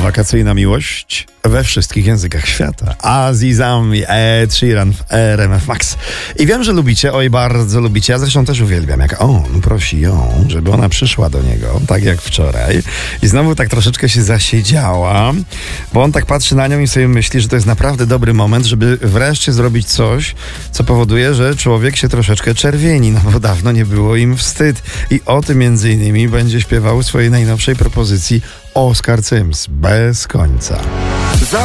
Wakacyjna miłość we wszystkich językach świata. Azizami, Ed Sheeran w RMF Max. I wiem, że lubicie, oj bardzo lubicie. Ja zresztą też uwielbiam, jak on prosi ją, żeby ona przyszła do niego, tak jak wczoraj. I znowu tak troszeczkę się zasiedziała, bo on tak patrzy na nią i sobie myśli, że to jest naprawdę dobry moment, żeby wreszcie zrobić coś, co powoduje, że człowiek się troszeczkę czerwieni, no bo dawno nie było im wstyd. I o tym między innymi będzie śpiewał w swojej najnowszej propozycji Oskar Cyms, Bez końca.